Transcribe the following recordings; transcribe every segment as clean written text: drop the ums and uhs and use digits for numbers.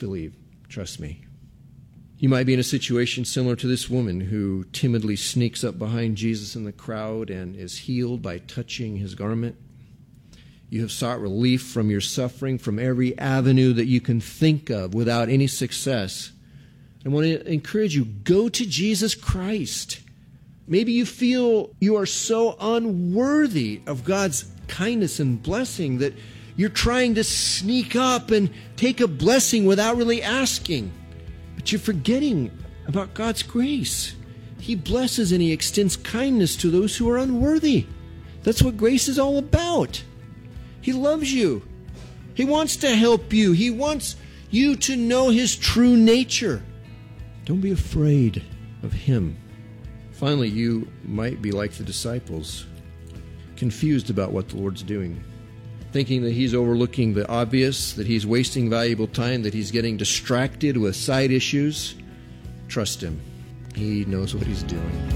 believe. Trust me. You might be in a situation similar to this woman who timidly sneaks up behind Jesus in the crowd and is healed by touching his garment. You have sought relief from your suffering from every avenue that you can think of without any success. I want to encourage you, go to Jesus Christ. Maybe you feel you are so unworthy of God's kindness and blessing that you're trying to sneak up and take a blessing without really asking. But you're forgetting about God's grace. He blesses and He extends kindness to those who are unworthy. That's what grace is all about. He loves you. He wants to help you. He wants you to know His true nature. Don't be afraid of Him. Finally, you might be like the disciples, confused about what the Lord's doing, thinking that He's overlooking the obvious, that He's wasting valuable time, that He's getting distracted with side issues. Trust Him. He knows what He's doing.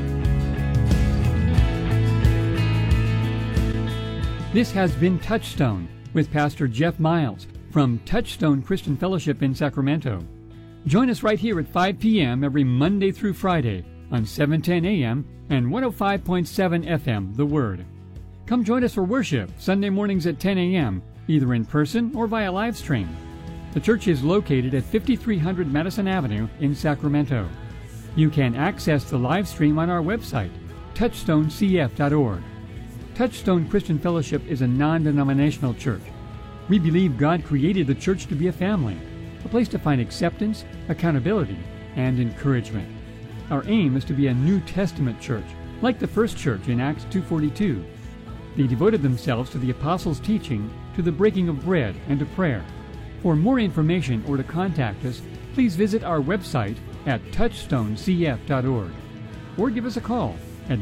This has been Touchstone with Pastor Jeff Miles from Touchstone Christian Fellowship in Sacramento. Join us right here at 5 p.m. every Monday through Friday on 710 a.m. and 105.7 FM, The Word. Come join us for worship Sunday mornings at 10 a.m., either in person or via live stream. The church is located at 5300 Madison Avenue in Sacramento. You can access the live stream on our website, touchstonecf.org. Touchstone Christian Fellowship is a non-denominational church. We believe God created the church to be a family, a place to find acceptance, accountability, and encouragement. Our aim is to be a New Testament church, like the first church in Acts 2:42. They devoted themselves to the apostles' teaching, to the breaking of bread, and to prayer. For more information or to contact us, please visit our website at touchstonecf.org or give us a call at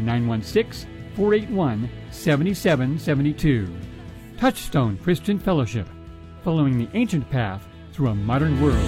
916-481-7772. Touchstone Christian Fellowship, following the ancient path through a modern world.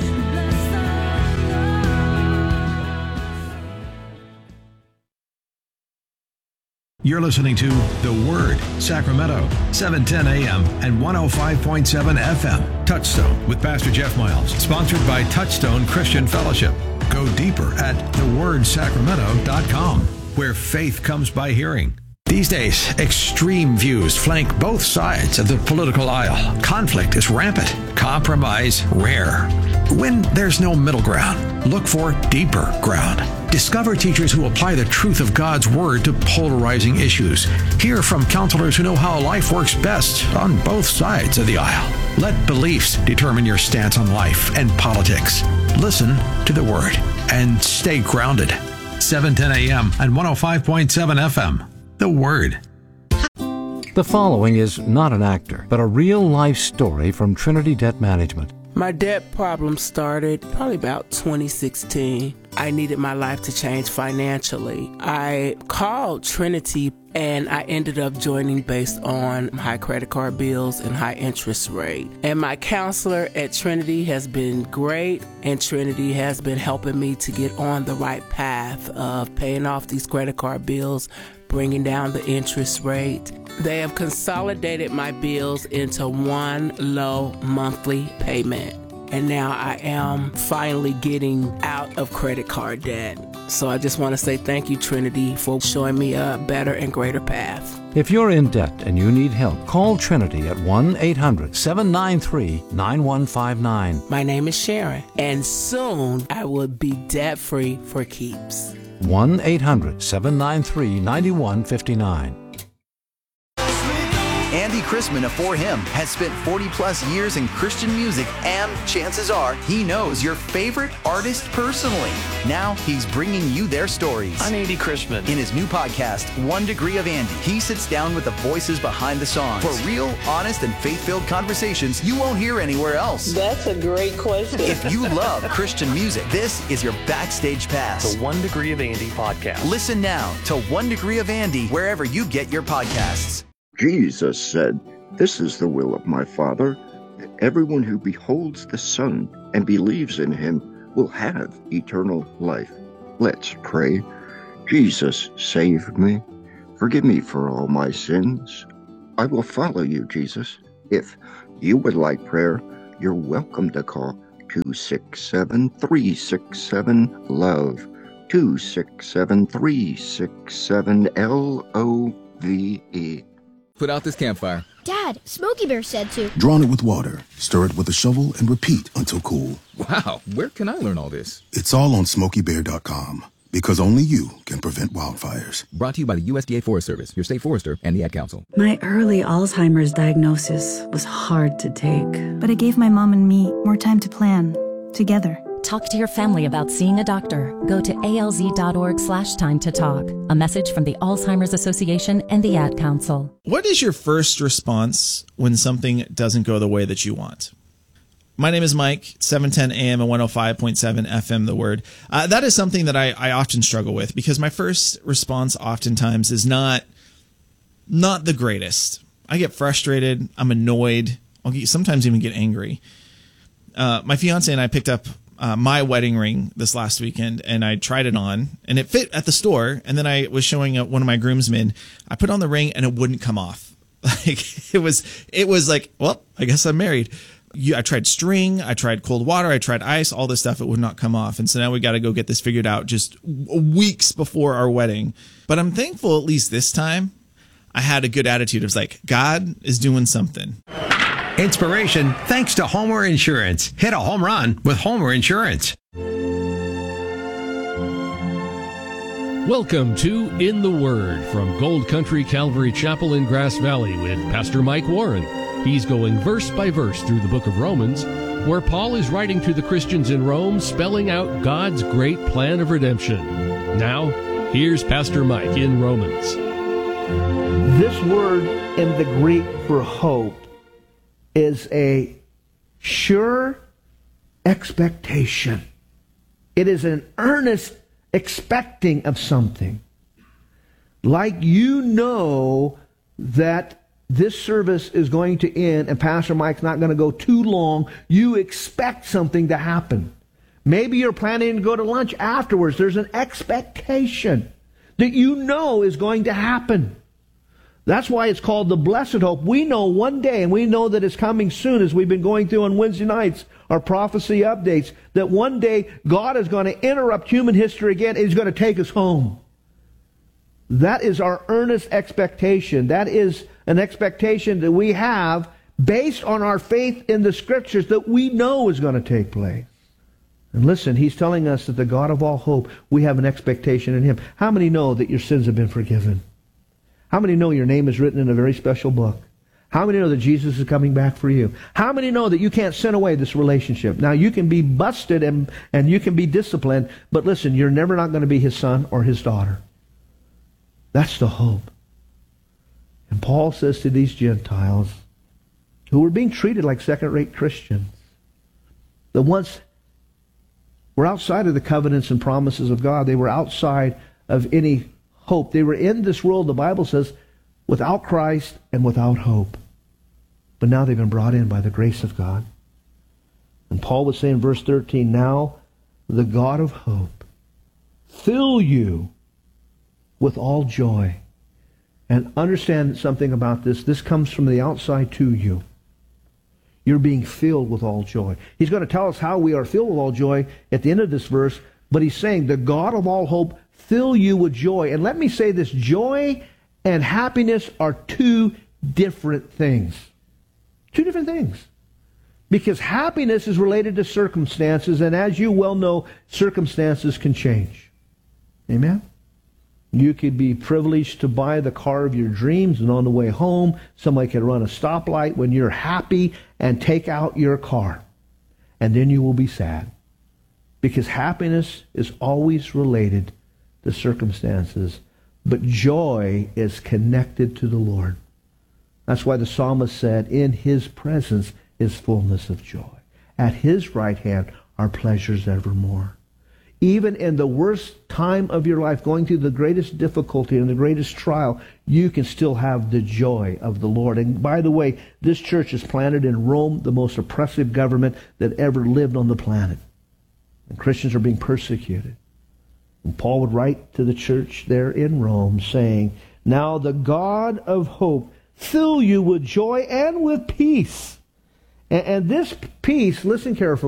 You're listening to The Word, Sacramento, 710 a.m. and 105.7 FM. Touchstone with Pastor Jeff Miles, sponsored by Touchstone Christian Fellowship. Go deeper at thewordsacramento.com, where faith comes by hearing. These days, extreme views flank both sides of the political aisle. Conflict is rampant, compromise rare. When there's no middle ground, look for deeper ground. Discover teachers who apply the truth of God's Word to polarizing issues. Hear from counselors who know how life works best on both sides of the aisle. Let beliefs determine your stance on life and politics. Listen to the Word and stay grounded. 710 a.m. and 105.7 FM. The Word. The following is not an actor, but a real-life story from Trinity Debt Management. My debt problem started probably about 2016. I needed my life to change financially. I called Trinity and I ended up joining based on high credit card bills and high interest rate. And my counselor at Trinity has been great, and Trinity has been helping me to get on the right path of paying off these credit card bills, bringing down the interest rate. They have consolidated my bills into one low monthly payment. And now I am finally getting out of credit card debt. So I just want to say thank you, Trinity, for showing me a better and greater path. If you're in debt and you need help, call Trinity at 1-800-793-9159. My name is Sharon, and soon I will be debt-free for keeps. 1-800-793-9159. Andy Chrisman of For Him has spent 40-plus years in Christian music, and chances are he knows your favorite artist personally. Now he's bringing you their stories. I'm Andy Chrisman. In his new podcast, 1 Degree of Andy, he sits down with the voices behind the songs for real, honest, and faith-filled conversations you won't hear anywhere else. That's a great question. If you love Christian music, this is your backstage pass. The 1 Degree of Andy podcast. Listen now to 1 Degree of Andy wherever you get your podcasts. Jesus said, "This is the will of my Father, that everyone who beholds the Son and believes in him will have eternal life." Let's pray. Jesus, save me. Forgive me for all my sins. I will follow you, Jesus. If you would like prayer, you're welcome to call 267-367-LOVE. 267-367-LOVE. Put out this campfire. Dad, Smokey Bear said to. Drown it with water, stir it with a shovel, and repeat until cool. Wow, where can I learn all this? It's all on SmokeyBear.com, because only you can prevent wildfires. Brought to you by the USDA Forest Service, your state forester, and the Ad Council. My early Alzheimer's diagnosis was hard to take. But it gave my mom and me more time to plan, together. Talk to your family about seeing a doctor. Go to alz.org/time to talk. A message from the Alzheimer's Association and the Ad Council. What is your first response when something doesn't go the way that you want? My name is Mike, 710 AM and 105.7 FM, The Word. That is something that I often struggle with, because my first response oftentimes is not the greatest. I get frustrated. I'm annoyed. I'll sometimes even get angry. My fiance and I picked up my wedding ring this last weekend, and I tried it on, and it fit at the store. And then I was showing one of my groomsmen. I put on the ring, and it wouldn't come off. Like it was like, well, I guess I'm married. I tried string, I tried cold water, I tried ice, all this stuff. It would not come off. And so now we got to go get this figured out just weeks before our wedding. But I'm thankful, at least this time, I had a good attitude. It was like, God is doing something. Inspiration thanks to Homer Insurance. Hit a home run with Homer Insurance. Welcome to In the Word from Gold Country Calvary Chapel in Grass Valley with Pastor Mike Warren. He's going verse by verse through the book of Romans, where Paul is writing to the Christians in Rome, spelling out God's great plan of redemption. Now, here's Pastor Mike in Romans. This word in the Greek for hope is a sure expectation. It is an earnest expecting of something. Like you know that this service is going to end and Pastor Mike's not going to go too long. You expect something to happen. Maybe you're planning to go to lunch afterwards. There's an expectation that you know is going to happen. That's why it's called the blessed hope. We know one day, and we know that it's coming soon, as we've been going through on Wednesday nights, our prophecy updates, that one day God is going to interrupt human history again and He's going to take us home. That is our earnest expectation. That is an expectation that we have based on our faith in the Scriptures that we know is going to take place. And listen, He's telling us that the God of all hope, we have an expectation in Him. How many know that your sins have been forgiven? How many know your name is written in a very special book? How many know that Jesus is coming back for you? How many know that you can't sin away this relationship? Now, you can be busted and you can be disciplined, but listen, you're never not going to be His son or His daughter. That's the hope. And Paul says to these Gentiles who were being treated like second-rate Christians, that once were outside of the covenants and promises of God, they were outside of any hope. They were in this world, the Bible says, without Christ and without hope. But now they've been brought in by the grace of God. And Paul would say in verse 13, now the God of hope fill you with all joy. And understand something about this. This comes from the outside to you. You're being filled with all joy. He's going to tell us how we are filled with all joy at the end of this verse. But he's saying, the God of all hope fill you with joy. And let me say this, joy and happiness are two different things. Two different things. Because happiness is related to circumstances, and as you well know, circumstances can change. Amen? You could be privileged to buy the car of your dreams, and on the way home, somebody could run a stoplight when you're happy and take out your car. And then you will be sad. Because happiness is always related to circumstances, but joy is connected to the Lord. That's why the psalmist said, in His presence is fullness of joy. At His right hand are pleasures evermore. Even in the worst time of your life, going through the greatest difficulty and the greatest trial, you can still have the joy of the Lord. And by the way, this church is planted in Rome, the most oppressive government that ever lived on the planet. And Christians are being persecuted. And Paul would write to the church there in Rome saying, now the God of hope fill you with joy and with peace. And this peace, listen carefully,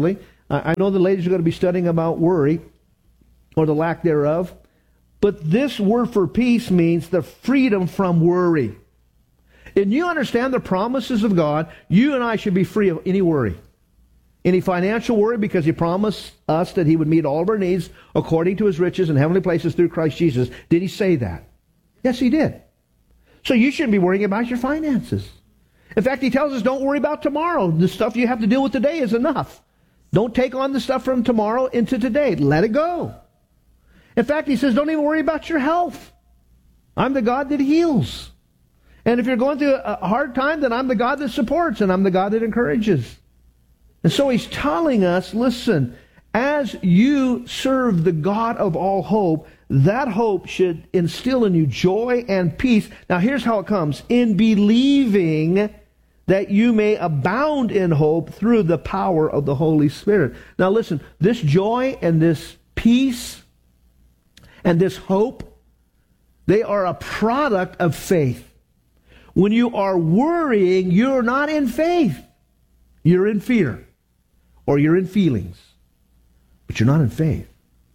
I know the ladies are going to be studying about worry, or the lack thereof. But this word for peace means the freedom from worry. And you understand the promises of God, you and I should be free of any worry. Any financial worry, because He promised us that He would meet all of our needs according to His riches in heavenly places through Christ Jesus. Did He say that? Yes, He did. So you shouldn't be worrying about your finances. In fact, He tells us don't worry about tomorrow. The stuff you have to deal with today is enough. Don't take on the stuff from tomorrow into today. Let it go. In fact, He says, don't even worry about your health. I'm the God that heals. And if you're going through a hard time, then I'm the God that supports, and I'm the God that encourages. And so He's telling us, listen, as you serve the God of all hope, that hope should instill in you joy and peace. Now here's how it comes. In believing that you may abound in hope through the power of the Holy Spirit. Now listen, this joy and this peace and this hope, they are a product of faith. When you are worrying, you're not in faith. You're in fear. Or you're in feelings. But you're not in faith.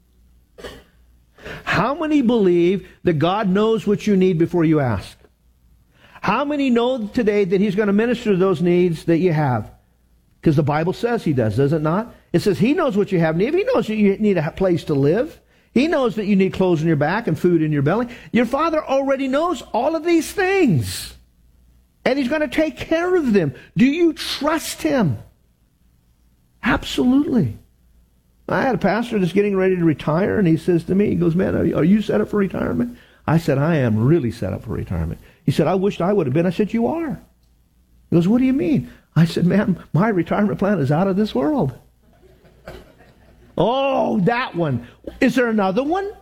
How many believe that God knows what you need before you ask? How many know today that He's going to minister to those needs that you have? Because the Bible says He does, does it not? It says He knows what you have need. He knows that you need a place to live. He knows that you need clothes on your back and food in your belly. Your Father already knows all of these things. And He's going to take care of them. Do you trust Him? Absolutely. I had a pastor that's getting ready to retire, and he says to me, he goes, man, are you set up for retirement? I said, I am really set up for retirement. He said, I wished I would have been. I said, you are. He goes, what do you mean? I said, man, my retirement plan is out of this world. Oh, that one. Is there another one?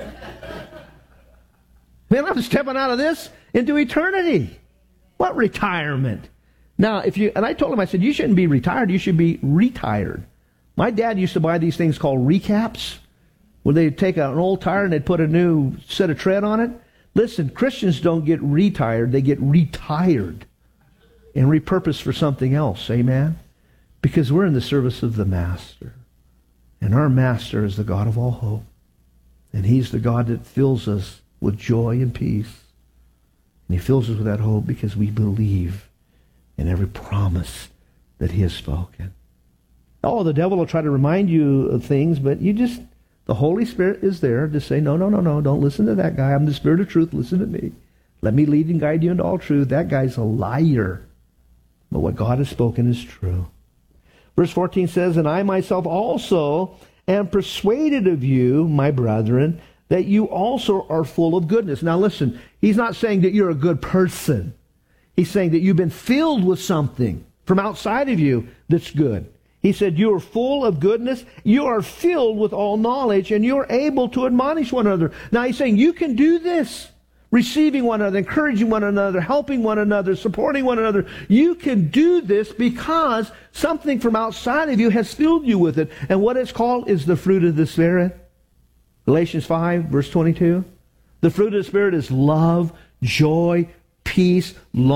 Man, I'm stepping out of this into eternity. What retirement? Now, and I told him, I said, you shouldn't be retired, you should be retired. My dad used to buy these things called recaps, where they'd take an old tire and they'd put a new set of tread on it. Listen, Christians don't get retired, they get retired and repurposed for something else. Amen? Because we're in the service of the Master. And our Master is the God of all hope. And He's the God that fills us with joy and peace. And He fills us with that hope because we believe in every promise that He has spoken. Oh, the devil will try to remind you of things, but the Holy Spirit is there to say, no, don't listen to that guy. I'm the Spirit of truth. Listen to me. Let me lead and guide you into all truth. That guy's a liar. But what God has spoken is true. Verse 14 says, and I myself also am persuaded of you, my brethren, that you also are full of goodness. Now listen, he's not saying that you're a good person. He's saying that you've been filled with something from outside of you that's good. He said, you are full of goodness, you are filled with all knowledge, and you are able to admonish one another. Now he's saying you can do this. Receiving one another, encouraging one another, helping one another, supporting one another. You can do this because something from outside of you has filled you with it. And what it's called is the fruit of the Spirit. Galatians 5, verse 22. The fruit of the Spirit is love, joy, peace,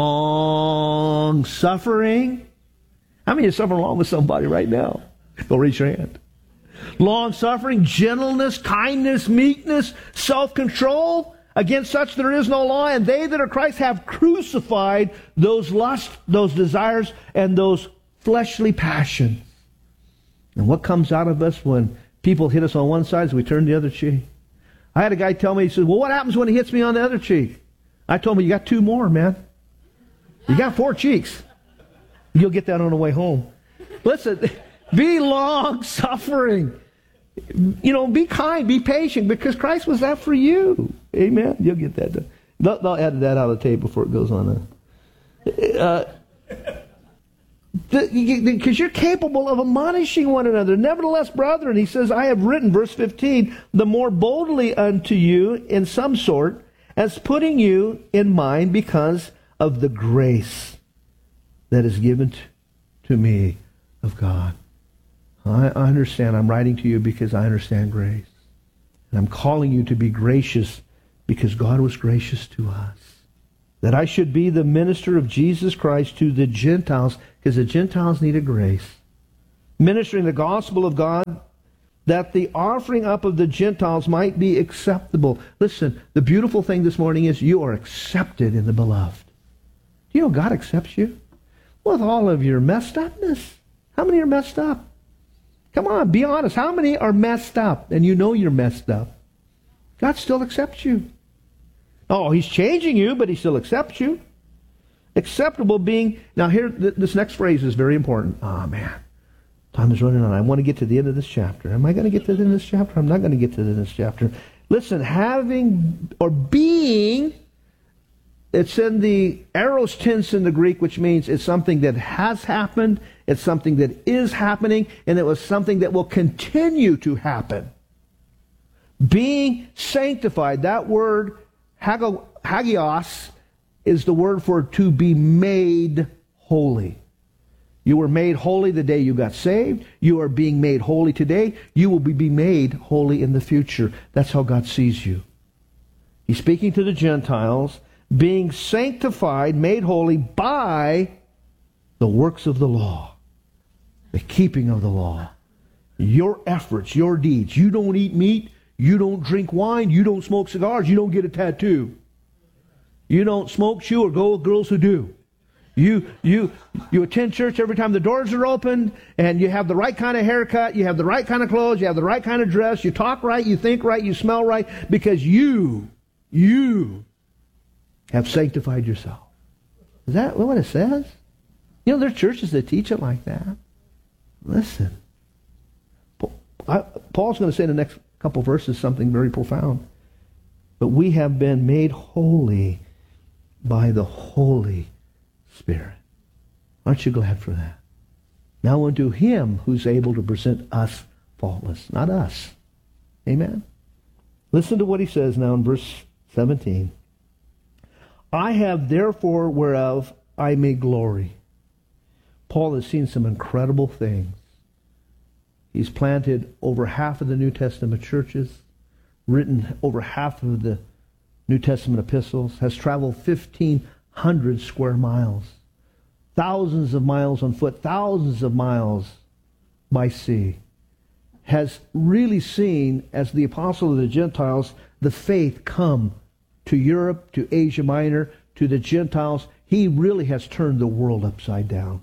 long-suffering. How many are suffering along with somebody right now? Go raise your hand. Long-suffering, gentleness, kindness, meekness, self-control. Against such there is no law, and they that are Christ have crucified those lusts, those desires, and those fleshly passions. And what comes out of us when people hit us on one side is we turn the other cheek. I had a guy tell me, he said, well, what happens when he hits me on the other cheek? I told him, you got 2 more, man. You got 4 cheeks. You'll get that on the way home. Listen, be long-suffering. Be kind, be patient, because Christ was that for you. Amen. You'll get that done. They'll edit that out of the tape before it goes on. Because you're capable of admonishing one another. Nevertheless, brethren, he says, I have written, verse 15, the more boldly unto you in some sort, as putting you in mind because of the grace that is given to me of God. I understand. I'm writing to you because I understand grace. And I'm calling you to be gracious because God was gracious to us. That I should be the minister of Jesus Christ to the Gentiles, because the Gentiles needed grace. ministering the gospel of God, that the offering up of the Gentiles might be acceptable. Listen, the beautiful thing this morning is you are accepted in the beloved. Do you know God accepts you? With all of your messed upness. How many are messed up? Come on, be honest. How many are messed up and you know you're messed up? God still accepts you. Oh, He's changing you, but He still accepts you. Acceptable being... Now here, this next phrase is very important. Oh, man. Time is running on. I want to get to the end of this chapter. Am I going to get to the end of this chapter? I'm not going to get to the end of this chapter. Listen, having or being... It's in the aorist tense in the Greek, which means it's something that has happened, it's something that is happening, and it was something that will continue to happen. Being sanctified, that word hagios is the word for to be made holy. You were made holy the day you got saved. You are being made holy today. You will be made holy in the future. That's how God sees you. He's speaking to the Gentiles, being sanctified, made holy by the works of the law, the keeping of the law, your efforts, your deeds. You don't eat meat, you don't drink wine, you don't smoke cigars, you don't get a tattoo. You don't smoke, chew, or go with girls who do. You attend church every time the doors are open, and you have the right kind of haircut, you have the right kind of clothes, you have the right kind of dress, you talk right, you think right, you smell right, because you have sanctified yourself. Is that what it says? You know, there are churches that teach it like that. Listen. Paul's going to say in the next couple verses something very profound. But we have been made holy by the Holy Spirit. Aren't you glad for that? Now unto Him who's able to present us faultless, not us. Amen? Listen to what he says now in verse 17. I have therefore whereof I may glory. Paul has seen some incredible things. He's planted over half of the New Testament churches, written over half of the New Testament epistles, has traveled 1,500 square miles, thousands of miles on foot, thousands of miles by sea, has really seen, as the apostle of the Gentiles, the faith come to Europe, to Asia Minor, to the Gentiles. He really has turned the world upside down.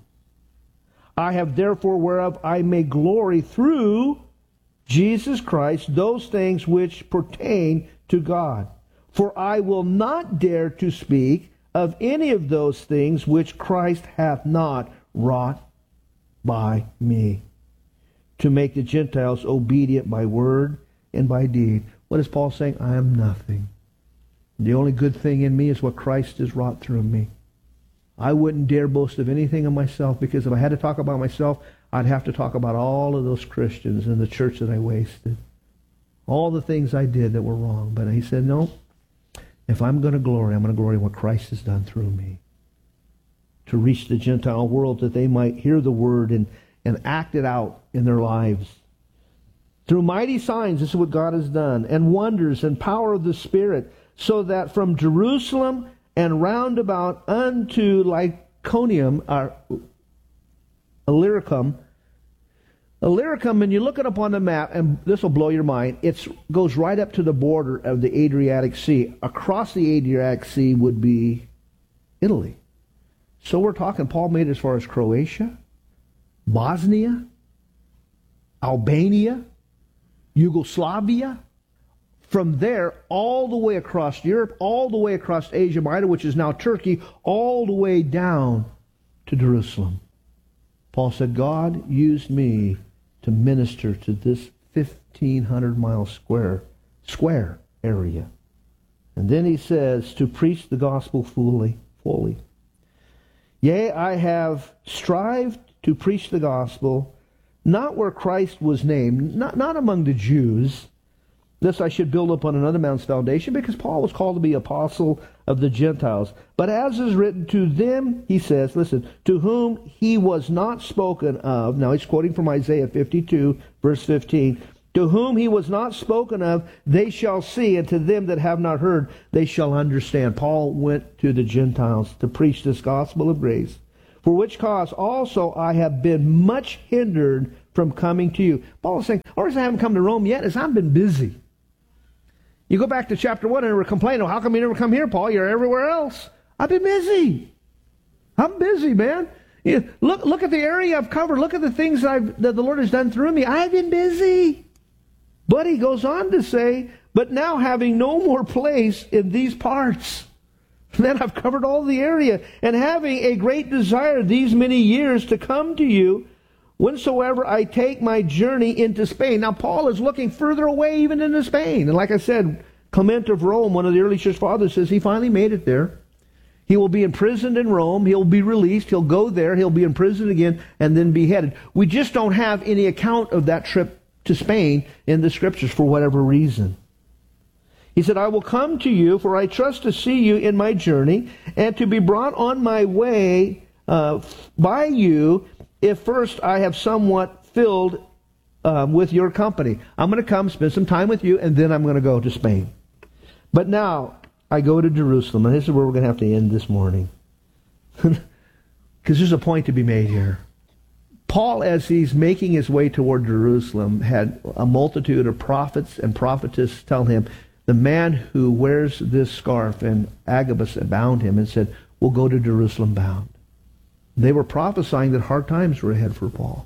I have therefore whereof I may glory through Jesus Christ those things which pertain to God. For I will not dare to speak of any of those things which Christ hath not wrought by me, to make the Gentiles obedient by word and by deed. What is Paul saying? I am nothing. The only good thing in me is what Christ has wrought through me. I wouldn't dare boast of anything of myself, because if I had to talk about myself, I'd have to talk about all of those Christians in the church that I wasted. All the things I did that were wrong. But he said, no, if I'm going to glory, I'm going to glory in what Christ has done through me. To reach the Gentile world, that they might hear the word and act it out in their lives. Through mighty signs, this is what God has done, and wonders and power of the Spirit, so that from Jerusalem and round about unto Lycaonium, or Illyricum, when you look it up on the map, and this will blow your mind, it goes right up to the border of the Adriatic Sea. Across the Adriatic Sea would be Italy. So we're talking, Paul made it as far as Croatia, Bosnia, Albania, Yugoslavia. From there, all the way across Europe, all the way across Asia Minor, which is now Turkey, all the way down to Jerusalem. Paul said, God used me to minister to this 1,500-mile square area. And then he says, to preach the gospel fully. Yea, I have strived to preach the gospel, not where Christ was named, not among the Jews, lest I should build upon another man's foundation, because Paul was called to be apostle of the Gentiles. But as is written, to them, he says, listen, to whom he was not spoken of. Now he's quoting from Isaiah 52, verse 15. To whom he was not spoken of, they shall see, and to them that have not heard, they shall understand. Paul went to the Gentiles to preach this gospel of grace, for which cause also I have been much hindered from coming to you. Paul is saying, the reason I haven't come to Rome yet is I've been busy. You go back to chapter 1 and we're complaining, how come you never come here, Paul? You're everywhere else. I've been busy. I'm busy, man. Look at the area I've covered. Look at the things that the Lord has done through me. I've been busy. But he goes on to say, but now having no more place in these parts, then I've covered all the area, and having a great desire these many years to come to you, whensoever I take my journey into Spain. Now, Paul is looking further away even into Spain. And like I said, Clement of Rome, one of the early church fathers, says he finally made it there. He will be imprisoned in Rome. He'll be released. He'll go there. He'll be imprisoned again and then beheaded. We just don't have any account of that trip to Spain in the Scriptures for whatever reason. He said, I will come to you, for I trust to see you in my journey, and to be brought on my way by you, if first I have somewhat filled with your company. I'm going to come, spend some time with you, and then I'm going to go to Spain. But now, I go to Jerusalem, and this is where we're going to have to end this morning. Because there's a point to be made here. Paul, as he's making his way toward Jerusalem, had a multitude of prophets and prophetess tell him, the man who wears this scarf, and Agabus bound him and said, we'll go to Jerusalem bound. They were prophesying that hard times were ahead for Paul.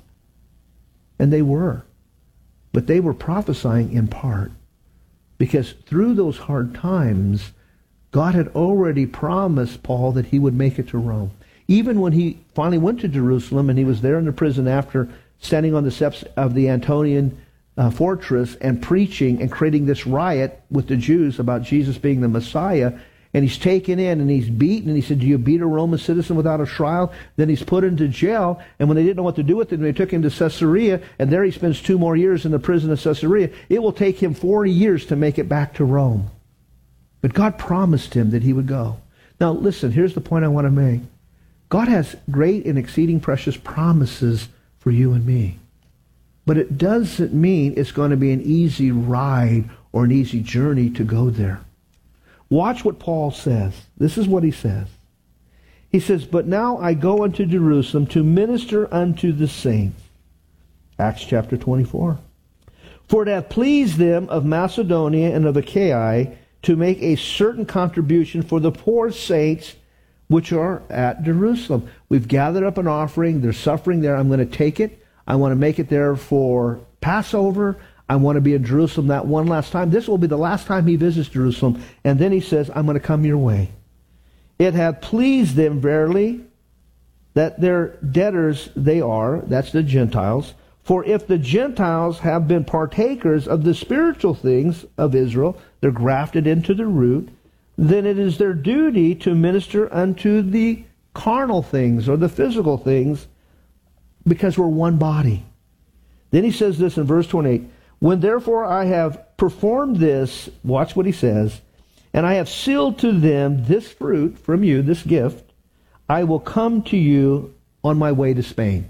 And they were. But they were prophesying in part. Because through those hard times, God had already promised Paul that he would make it to Rome. Even when he finally went to Jerusalem and he was there in the prison after standing on the steps of the Antonian fortress and preaching and creating this riot with the Jews about Jesus being the Messiah, and he's taken in and he's beaten, and he said, do you beat a Roman citizen without a trial? Then he's put into jail, and when they didn't know what to do with him, they took him to Caesarea, and there he spends 2 more years in the prison of Caesarea. It will take him 40 years to make it back to Rome. But God promised him that he would go. Now listen, here's the point I want to make. God has great and exceeding precious promises for you and me. But it doesn't mean it's going to be an easy ride or an easy journey to go there. Watch what Paul says. This is what he says. He says, but now I go unto Jerusalem to minister unto the saints. Acts chapter 24. For it hath pleased them of Macedonia and of Achaia to make a certain contribution for the poor saints which are at Jerusalem. We've gathered up an offering. They're suffering there. I'm going to take it. I want to make it there for Passover. I want to be in Jerusalem that one last time. This will be the last time he visits Jerusalem. And then he says, I'm going to come your way. It hath pleased them verily that their debtors they are, that's the Gentiles. For if the Gentiles have been partakers of the spiritual things of Israel, they're grafted into the root, then it is their duty to minister unto the carnal things or the physical things, because we're one body. Then he says this in verse 28, when therefore I have performed this, watch what he says, and I have sealed to them this fruit from you, this gift, I will come to you on my way to Spain.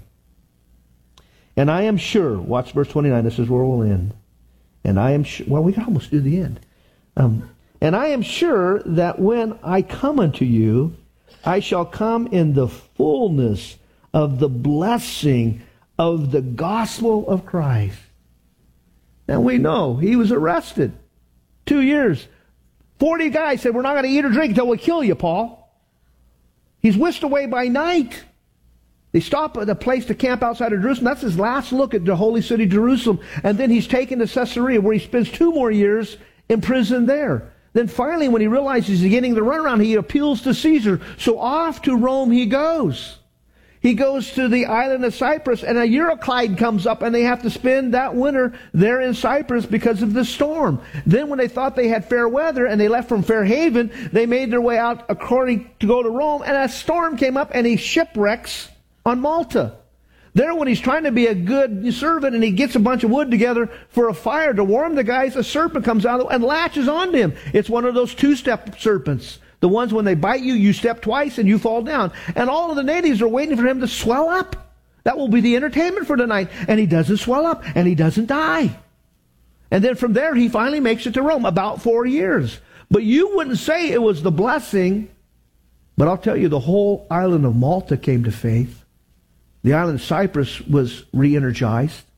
And I am sure, watch verse 29, this is where we'll end. And I am sure, well, we can almost do the end. And I am sure that when I come unto you, I shall come in the fullness of the blessing of the gospel of Christ. Now we know he was arrested. 2 years. 40 guys said, we're not going to eat or drink until we kill you, Paul. He's whisked away by night. They stop at a place to camp outside of Jerusalem. That's his last look at the holy city, Jerusalem. And then he's taken to Caesarea, where he spends 2 more years imprisoned there. Then finally, when he realizes he's getting the runaround, he appeals to Caesar. So off to Rome he goes. He goes to the island of Cyprus, and a Euroclide comes up, and they have to spend that winter there in Cyprus because of the storm. Then when they thought they had fair weather, and they left from Fairhaven, they made their way out according to go to Rome, and a storm came up, and he shipwrecks on Malta. There, when he's trying to be a good servant and he gets a bunch of wood together for a fire to warm the guys, a serpent comes out and latches onto him. It's one of those 2-step serpents. The ones when they bite you, you step twice and you fall down. And all of the natives are waiting for him to swell up. That will be the entertainment for tonight. And he doesn't swell up and he doesn't die. And then from there, he finally makes it to Rome, about 4 years. But you wouldn't say it was the blessing. But I'll tell you, the whole island of Malta came to faith. The island of Cyprus was re-energized.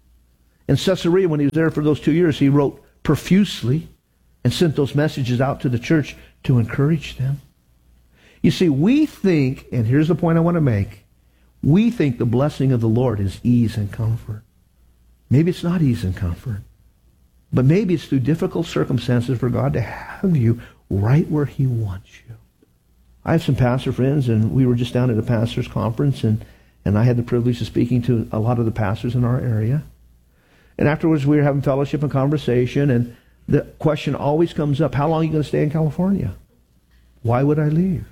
In Caesarea, when he was there for those 2 years, he wrote profusely and sent those messages out to the church to encourage them. You see, we think, and here's the point I want to make, we think the blessing of the Lord is ease and comfort. Maybe it's not ease and comfort, but maybe it's through difficult circumstances for God to have you right where he wants you. I have some pastor friends, and we were just down at a pastor's conference, and I had the privilege of speaking to a lot of the pastors in our area. And afterwards, we were having fellowship and conversation, and the question always comes up, how long are you going to stay in California? Why would I leave?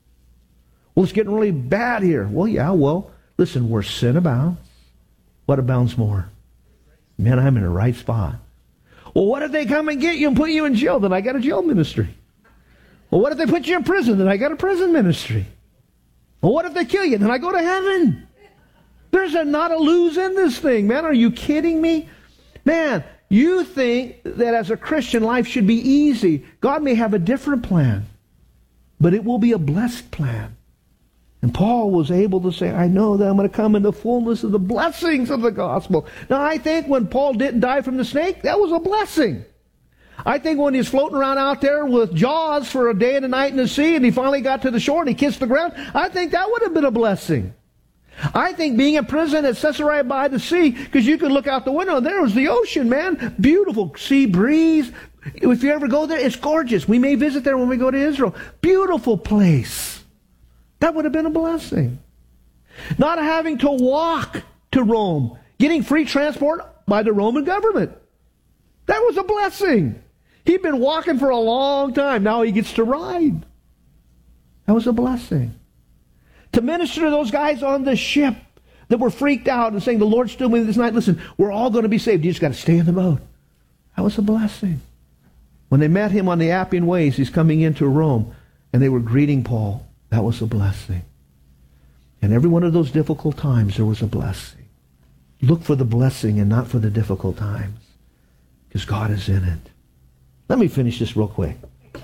Well, it's getting really bad here. Well, listen, where sin abounds, what abounds more? Man, I'm in the right spot. Well, what if they come and get you and put you in jail? Then I got a jail ministry. Well, what if they put you in prison? Then I got a prison ministry. Well, what if they kill you? Then I go to heaven. There's not a lose in this thing, man. Are you kidding me? Man, you think that as a Christian, life should be easy. God may have a different plan, but it will be a blessed plan. And Paul was able to say, I know that I'm going to come in the fullness of the blessings of the gospel. Now, I think when Paul didn't die from the snake, that was a blessing. I think when he was floating around out there with Jaws for a day and a night in the sea, and he finally got to the shore and he kissed the ground, I think that would have been a blessing. I think being in prison at Caesarea by the sea, because you could look out the window and there was the ocean, man. Beautiful sea breeze. If you ever go there, it's gorgeous. We may visit there when we go to Israel. Beautiful place. That would have been a blessing. Not having to walk to Rome. Getting free transport by the Roman government. That was a blessing. He'd been walking for a long time. Now he gets to ride. That was a blessing. To minister to those guys on the ship that were freaked out and saying, the Lord stood with me this night. Listen, we're all going to be saved. You just got to stay in the boat. That was a blessing. When they met him on the Appian Ways, he's coming into Rome, and they were greeting Paul. That was a blessing. And every one of those difficult times, there was a blessing. Look for the blessing and not for the difficult times, because God is in it. Let me finish this real quick.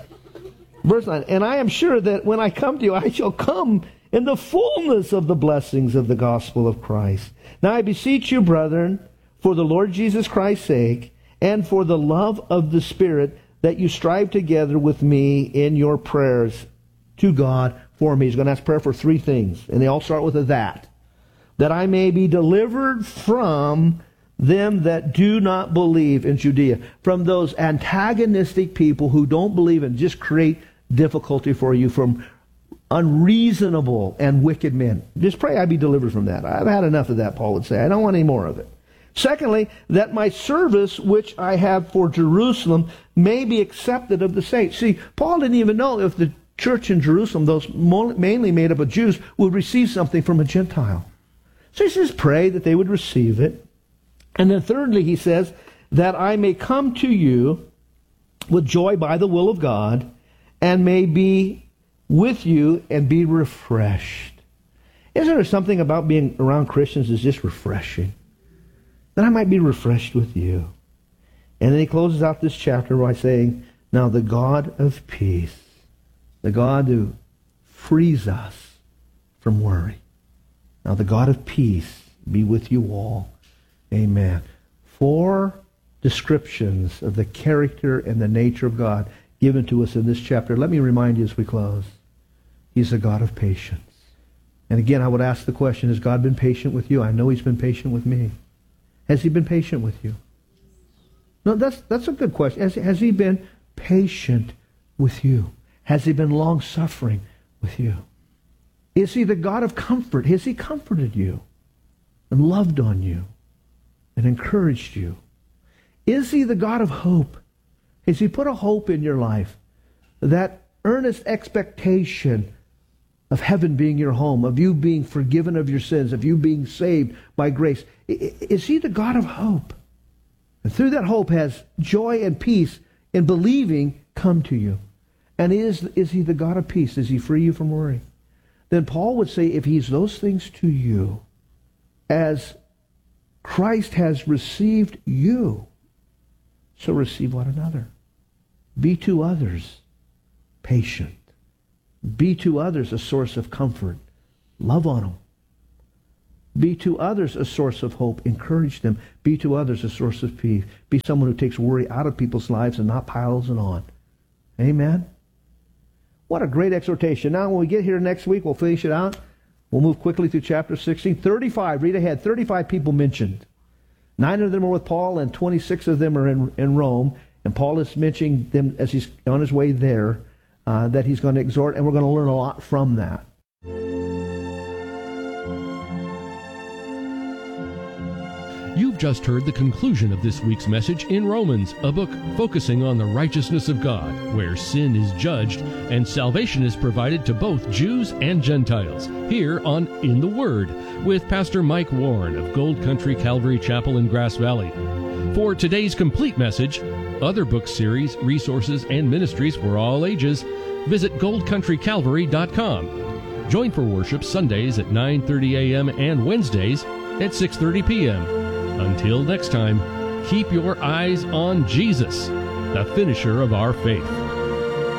Verse 9, and I am sure that when I come to you, I shall come in the fullness of the blessings of the gospel of Christ. Now I beseech you, brethren, for the Lord Jesus Christ's sake, and for the love of the Spirit, that you strive together with me in your prayers to God for me. He's going to ask prayer for three things, and they all start with a that I may be delivered from them that do not believe in Judea, from those antagonistic people who don't believe and just create difficulty for you, from unreasonable and wicked men. Just pray I be delivered from that. I've had enough of that, Paul would say. I don't want any more of it. Secondly, that my service which I have for Jerusalem may be accepted of the saints. See, Paul didn't even know if the church in Jerusalem, those mainly made up of Jews, would receive something from a Gentile. So he says, pray that they would receive it. And then thirdly, he says, that I may come to you with joy by the will of God, and may be with you and be refreshed. Isn't there something about being around Christians that's just refreshing? That I might be refreshed with you. And then he closes out this chapter by saying, now the God of peace, the God who frees us from worry. Now the God of peace be with you all. Amen. 4 descriptions of the character and the nature of God given to us in this chapter. Let me remind you as we close. He's a God of patience. And again, I would ask the question, has God been patient with you? I know he's been patient with me. Has he been patient with you? No, that's a good question. Has he been patient with you? Has he been long-suffering with you? Is he the God of comfort? Has he comforted you and loved on you and encouraged you? Is he the God of hope? Has he put a hope in your life? That earnest expectation of heaven being your home, of you being forgiven of your sins, of you being saved by grace. Is he the God of hope? And through that hope has joy and peace in believing come to you. And is he the God of peace? Does he free you from worry? Then Paul would say, if he's those things to you, as Christ has received you, so receive one another. Be to others patient. Be to others a source of comfort. Love on them. Be to others a source of hope. Encourage them. Be to others a source of peace. Be someone who takes worry out of people's lives and not piles it on. Amen? What a great exhortation. Now, when we get here next week, we'll finish it out. We'll move quickly through chapter 16. 35, read ahead, 35 people mentioned. 9 of them are with Paul, and 26 of them are in Rome. And Paul is mentioning them as he's on his way there, that he's going to exhort, and we're going to learn a lot from that. You've just heard the conclusion of this week's message in Romans, a book focusing on the righteousness of God, where sin is judged and salvation is provided to both Jews and Gentiles, here on In the Word, with Pastor Mike Warren of Gold Country Calvary Chapel in Grass Valley. For today's complete message, other book series, resources, and ministries for all ages, visit goldcountrycalvary.com. Join for worship Sundays at 9:30 a.m. and Wednesdays at 6:30 p.m. Until next time, keep your eyes on Jesus, the finisher of our faith.